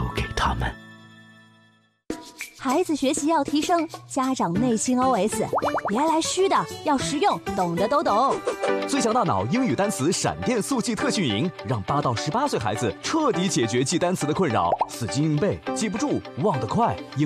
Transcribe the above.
留给他们。 孩子学习要提升，家长内心 OS： 别来虚的，要实用，懂的都懂。 最强大脑英语单词闪电速记特训营，让8到18岁孩子彻底解决记单词的困扰，死记硬背，记不住，忘得快。